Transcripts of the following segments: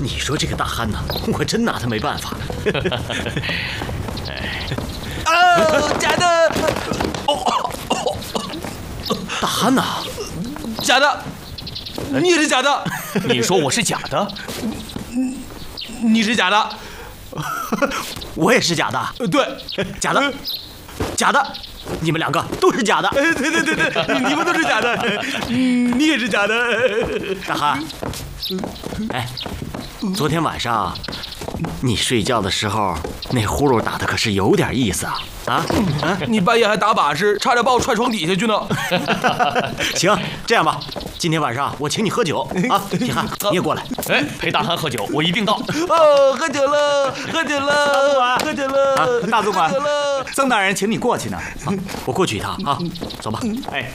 你说这个大憨呐，我真拿他没办法。 假的！ 大憨呐， 假的！你也是假的！ 你说我是假的？ 你是假的！ 我也是假的。 对， 假的，假的，你们两个都是假的。 对，你们都是假的，你也是假的。 大憨，哎，昨天晚上你睡觉的时候，那呼噜打的可是有点意思啊！ 你半夜还打把式，差点把我踹床底下去呢。 行，这样吧，今天晚上我请你喝酒啊，铁汉你也过来。 哎，陪大憨喝酒，我一定到。 哦，喝酒了，喝酒了，喝酒了， 大总管，曾大人请你过去呢。 我过去一趟啊，走吧。 哎，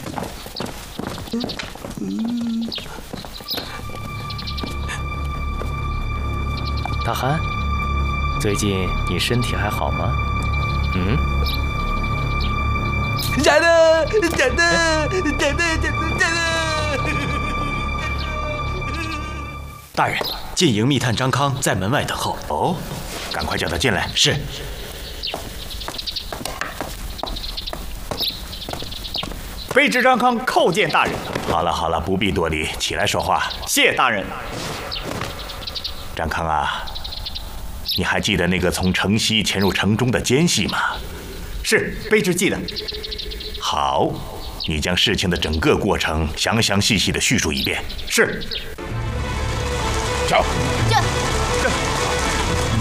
大憨，最近你身体还好吗？ 假的，假的，假的，假的，假的。 大人，禁营密探张康在门外等候。 哦，赶快叫他进来。 是。 卑职张康叩见大人。 好了好了，不必多礼，起来说话。 谢大人。 张康啊，你还记得那个从城西潜入城中的奸细吗？ 是，卑职记得。 好，你将事情的整个过程详详细细的叙述一遍。 是。 走。 这。